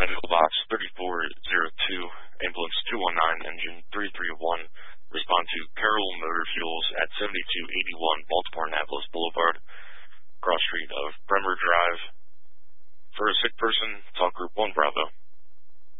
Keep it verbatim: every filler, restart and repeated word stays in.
medical box thirty-four oh two, ambulance two one nine, engine three three one, respond to Carroll Motor Fuels at seventy-two eighty-one Baltimore Annapolis Boulevard, cross street of Bremer Drive. For a sick person, talk group one Bravo.